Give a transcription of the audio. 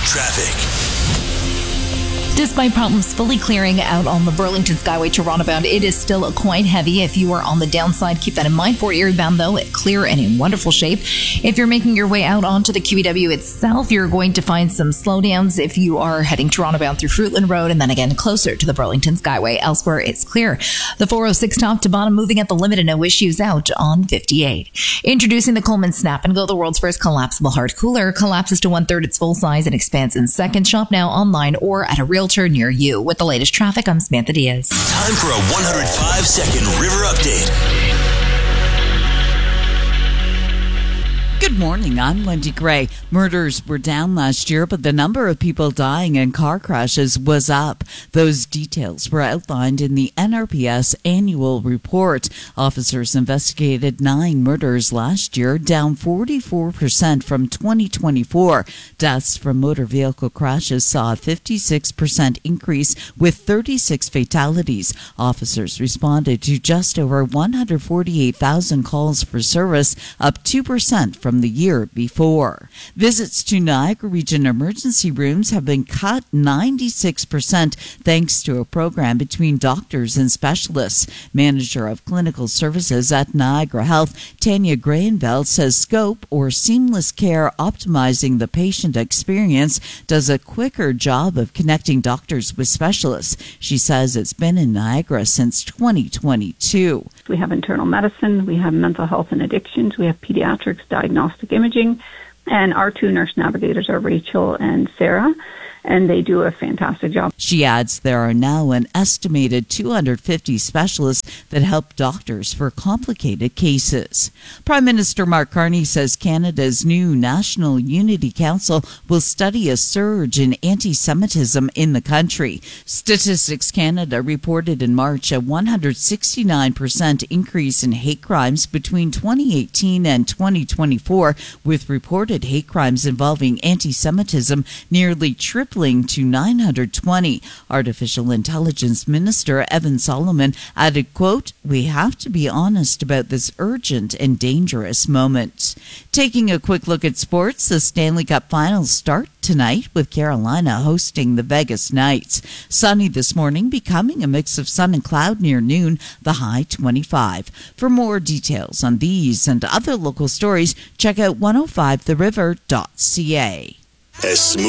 traffic. Despite problems fully clearing out on the Burlington Skyway Toronto bound, it is still quite heavy. If you are on the downside, keep that in mind. For Erie bound, though, clear and in wonderful shape. If you're making your way out onto the QEW itself, you're going to find some slowdowns if you are heading Toronto bound through Fruitland Road and then again closer to the Burlington Skyway. Elsewhere, it's clear. The 406 top to bottom moving at the limit and no issues out on 58. Introducing the Coleman Snap and Go, the world's first collapsible hard cooler. Collapses to 1/3 its full size and expands in seconds. Shop now online or at a realtor near you. With the latest traffic, I'm Samantha Diaz. Time for a 105-second river update. Good morning, I'm Wendy Gray. Murders were down last year, but the number of people dying in car crashes was up. Those details were outlined in the NRPS annual report. Officers investigated 9 murders last year, down 44% from 2024. Deaths from motor vehicle crashes saw a 56% increase with 36 fatalities. Officers responded to just over 148,000 calls for service, up 2% from the year before. Visits to Niagara Region emergency rooms have been cut 96% thanks to a program between doctors and specialists. Manager of Clinical Services at Niagara Health, Tanya Grayenveld, says Scope, or Seamless Care Optimizing the Patient Experience, does a quicker job of connecting doctors with specialists. She says it's been in Niagara since 2022. We have internal medicine, we have mental health and addictions, we have pediatrics, diagnostic imaging, and our 2 nurse navigators are Rachel and Sarah, and they do a fantastic job. She adds there are now an estimated 250 specialists that help doctors for complicated cases. Prime Minister Mark Carney says Canada's new National Unity Council will study a surge in anti-Semitism in the country. Statistics Canada reported in March a 169% increase in hate crimes between 2018 and 2024, with reported hate crimes involving anti-Semitism nearly tripling to 920. Artificial Intelligence Minister Evan Solomon added, quote, "We have to be honest about this urgent and dangerous moment." Taking a quick look at sports, the Stanley Cup Finals start tonight with Carolina hosting the Vegas Knights. Sunny this morning, becoming a mix of sun and cloud near noon, the high 25. For more details on these and other local stories, check out 105theriver.ca. As smooth